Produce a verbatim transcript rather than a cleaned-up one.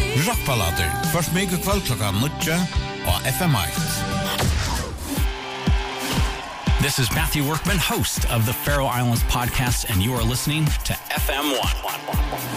Rockballader. Først mye kveld klokka nødja og F M eight. This is Matthew Workman, host of the Faroe Islands podcast, and you are listening to F M one.